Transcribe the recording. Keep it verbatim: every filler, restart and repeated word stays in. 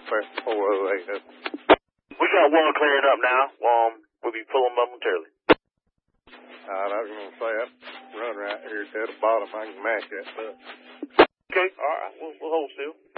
Southwest four oh eight. We got one clearing up now. Um, we'll be pulling momentarily. All right, I was going to say, that run right here to the bottom, I can match that up. Okay, all right, we'll, we'll hold still.